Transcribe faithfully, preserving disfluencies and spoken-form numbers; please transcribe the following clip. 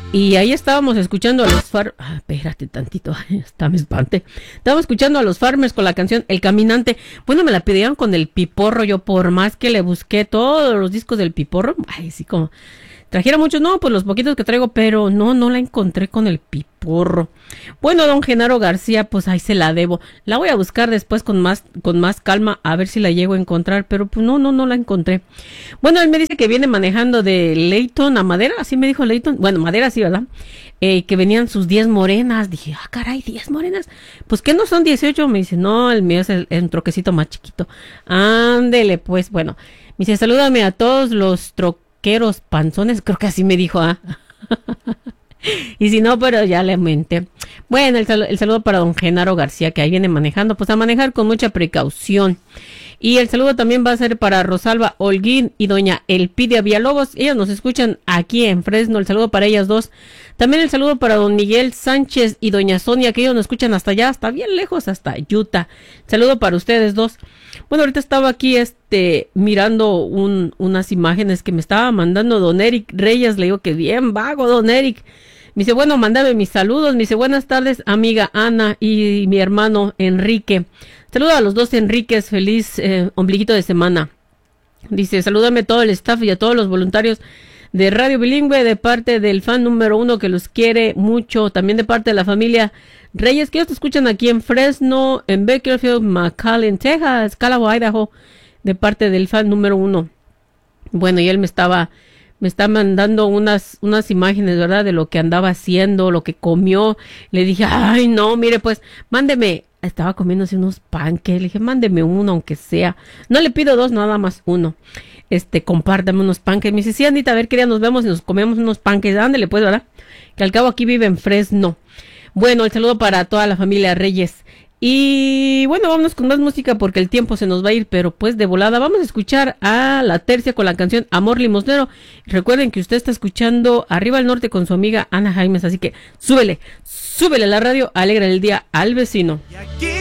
Y ahí estábamos escuchando a los far... Ah, espérate tantito, hasta me espanté. Estábamos escuchando a los Farmers con la canción El Caminante. Bueno, me la pidieron con el Piporro. Yo por más que le busqué todos los discos del Piporro, ay, sí, como... Trajera muchos, no, pues los poquitos que traigo, pero no, no la encontré con el Piporro. Bueno, don Genaro García, pues ahí se la debo. La voy a buscar después con más, con más calma, a ver si la llego a encontrar, pero pues no, no, no la encontré. Bueno, él me dice que viene manejando de Layton a Madera, así me dijo Layton. Bueno, Madera sí, ¿verdad? Eh, que venían sus diez morenas. Dije, ah, caray, diez morenas. Pues que no son dieciocho, me dice, no, el mío es el, el troquecito más chiquito. Ándele, pues, bueno. Me dice, salúdame a todos los troqueros. Panzones, creo que así me dijo, ¿ah? Y si no, pero ya le aumenté. Bueno, el, sal el saludo para don Genaro García, que ahí viene manejando, pues a manejar con mucha precaución. Y el saludo también va a ser para Rosalba Holguín y doña Elpidia Villalobos. Ellas nos escuchan aquí en Fresno. El saludo para ellas dos. También el saludo para don Miguel Sánchez y doña Sonia, que ellos nos escuchan hasta allá, hasta bien lejos, hasta Utah. Saludo para ustedes dos. Bueno, ahorita estaba aquí este mirando un, unas imágenes que me estaba mandando don Eric Reyes. Le digo que bien vago, don Eric. Me dice, bueno, mándame mis saludos. Me dice, buenas tardes, amiga Ana y mi hermano Enrique. Saludo a los dos Enríquez, feliz eh, ombliguito de semana. Dice, salúdame a todo el staff y a todos los voluntarios de Radio Bilingüe, de parte del fan número uno que los quiere mucho, también de parte de la familia Reyes, que ellos te escuchan aquí en Fresno, en Bakersfield, McAllen, Texas, Calabo, Idaho, de parte del fan número uno. Bueno, y él me estaba, me está mandando unas, unas imágenes, ¿verdad?, de lo que andaba haciendo, lo que comió. Le dije, ay, no, mire, pues, mándeme. Estaba comiéndose unos panques, le dije, mándeme uno, aunque sea. No le pido dos, nada más uno. Este, compártame unos panques. Me dice, sí, Anita, a ver qué día nos vemos y nos comemos unos panques. Ándale, pues, ¿verdad? Que al cabo aquí vive en Fresno. Bueno, el saludo para toda la familia Reyes. Y bueno, vámonos con más música porque el tiempo se nos va a ir, pero pues de volada vamos a escuchar a La Tercia con la canción Amor Limosnero. Recuerden que usted está escuchando Arriba al Norte con su amiga Ana Jaimes, así que súbele, súbele la radio, alegra el día al vecino.